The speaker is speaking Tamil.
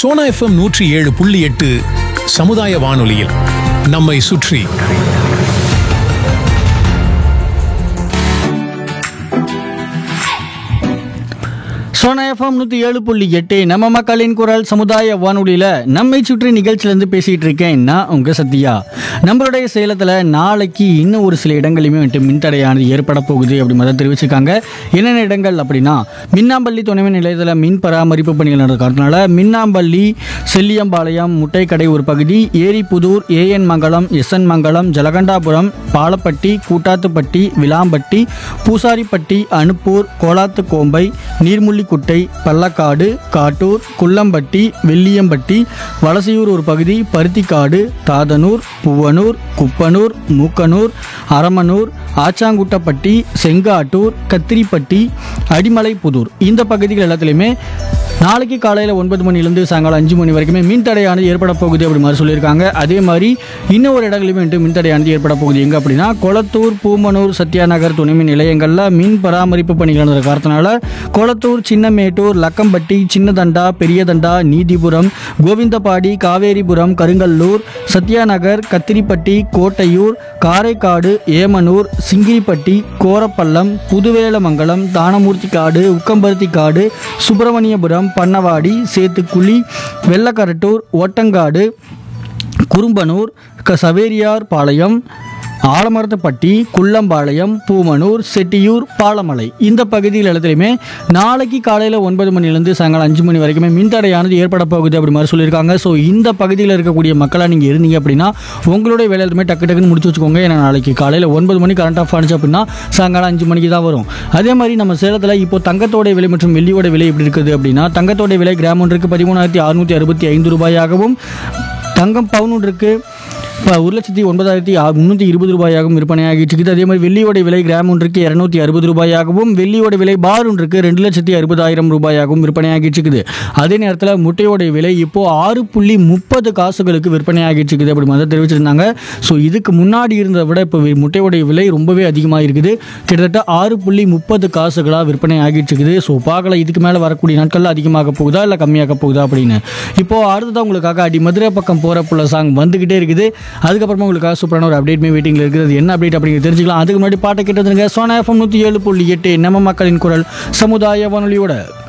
சோனா எஃப்எம் 107.8 சமுதாய வானொலியில் நம்மை சுற்றி. சோனா எஃப்எம் 107.8 நம்ம மக்களின் குரல் சமுதாய வானொலியில் நம்மை சுற்றி நிகழ்ச்சியிலேருந்து பேசிகிட்டு இருக்கேன். நான் உங்கள் சத்யா. நம்மளுடைய சேலத்தில் நாளைக்கு இன்னும் ஒரு சில இடங்களையுமே வந்துட்டு மின்தடையானது ஏற்பட போகுது அப்படி மாதிரி தெரிவிச்சிருக்காங்க. என்னென்ன இடங்கள் அப்படின்னா, மின்னாம்பள்ளி துணைமின் நிலையத்தில் மின் பராமரிப்பு பணிகள் நடக்கிறதுனால மின்னாம்பள்ளி, செல்லியம்பாளையம், முட்டைக்கடை ஒரு பகுதி, ஏரிப்புதூர், ஏஎன் மங்கலம், எஸ்என் மங்கலம், ஜலகண்டாபுரம், பாலப்பட்டி, கூட்டாத்துப்பட்டி, விளாம்பட்டி, பூசாரிப்பட்டி, அனுப்பூர், கோலாத்துக்கோம்பை, நீர்முள்ளி குட்டை, பள்ளக்காடு, காட்டூர், குள்ளம்பட்டி, வெள்ளியம்பட்டி, வலசையூர் ஒரு பகுதி, பருத்திக்காடு, தாதனூர், பூவனூர், குப்பனூர், மூக்கனூர், அரமனூர், ஆச்சாங்குட்டப்பட்டி, செங்காட்டூர், கத்திரிப்பட்டி, அடிமலைப்புதூர் இந்த பகுதிகள் எல்லாத்துலேயுமே நாளைக்கு காலையில் 9 மணிலேருந்து சாயங்காலம் 5 மணி வரைக்குமே மின்தடையானது ஏற்பட போகுது அப்படி மாதிரி சொல்லியிருக்காங்க. அதே மாதிரி இன்னொரு இடங்களிலுமே வந்துட்டு மின்தடையானது ஏற்பட போகுது. எங்கே அப்படின்னா, கொளத்தூர், பூமனூர், சத்யாநகர் துணைமின் நிலையங்களில் மின் பராமரிப்பு பணிகள் நடந்த காரணத்தினால கொளத்தூர், சின்னமேட்டூர், லக்கம்பட்டி, சின்னதண்டா, பெரியதண்டா, நீதிபுரம், கோவிந்தபாடி, காவேரிபுரம், கருங்கல்லூர், சத்யாநகர், கத்திரிப்பட்டி, கோட்டையூர், காரைக்காடு, ஏமனூர், சிங்கிரிப்பட்டி, கோரப்பள்ளம், புதுவேலமங்கலம், தானமூர்த்திக்காடு, உக்கம்பருத்திக்காடு, சுப்பிரமணியபுரம், பண்ணவாடி, சேத்துக்குழி, வெள்ளக்கரட்டூர், ஓட்டங்காடு, குறும்பனூர், சவேரியார் பாளையம், ஆலமரத்துப்பட்டி, குள்ளம்பாளையம், பூமனூர், செட்டியூர், பாலமலை இந்த பகுதிகள் எல்லாத்துலேயுமே நாளைக்கு காலையில் 9 மணிலேருந்து சாயங்காலம் 5 மணி வரைக்குமே மின்தடையானது ஏற்பட போகுது அப்படி மாதிரி சொல்லியிருக்காங்க. ஸோ இந்த பகுதியில் இருக்கக்கூடிய மக்களாக நீங்கள் இருந்தீங்க அப்படின்னா உங்களுடைய வேலை எல்லாமே டக்கு டக்குன்னு முடிச்சு வச்சுக்கோங்க. ஏன்னா நாளைக்கு காலையில் 9 மணி கரண்ட் ஆஃப் ஆனிச்சு அப்படின்னா சாயங்காலம் 5 மணிக்கு தான் வரும். அதே மாதிரி நம்ம சேலத்தில் இப்போ தங்கத்தோடைய விலை மற்றும் வெள்ளியோட விலை எப்படி இருக்குது அப்படின்னா, தங்கத்தோடைய விலை கிராம் ஒன்றுக்கு 13,665 ரூபாயாகவும், தங்கம் பவுன் ஒன்றுக்கு இப்போ 1,09,320 ரூபாயாகவும் விற்பனையாகிட்டு இருக்குது. அதே மாதிரி வெள்ளியோட விலை கிராம் ஒன்றுக்கு 260 ரூபாயாகவும், வெள்ளியோட விலை பார் ஒன்றுக்கு 2,60,000 ரூபாயாகவும் விற்பனையாகிட்டு இருக்குது. அதே நேரத்தில் முட்டையோடைய விலை இப்போது 6.30 காசுகளுக்கு விற்பனையாகிட்டு இருக்குது அப்படி மாதிரி தெரிவிச்சிருந்தாங்க. ஸோ இதுக்கு முன்னாடி இருந்ததை விட இப்போ முட்டையோடைய விலை ரொம்பவே அதிகமாக இருக்குது. கிட்டத்தட்ட 6.30 காசுகளாக விற்பனை ஆகிட்டு இருக்குது. ஸோ பார்க்கலாம் இதுக்கு மேலே வரக்கூடிய நாட்களில் அதிகமாக போகுதா இல்லை கம்மியாக போகுதா அப்படின்னு. இப்போது அடுத்ததான் உங்களுக்காக அடி மதுரை பக்கம் போகிற புள்ள சாங் வந்துக்கிட்டே இருக்குது. அதுக்கப்புறமா உங்களுக்காக சூப்பரான ஒரு அப்டேட்மே வெயிட்டிங்கில் இருக்குது. அது என்ன அப்டேட் அப்படிங்கிறது தெரிஞ்சுக்கலாம். அதுக்கு முன்னாடி பாட்டை கேட்டதுங்க. சோனா எஃப்எம் 107.8 நம்ம மக்களின் குரல் சமுதாய வானொலியோட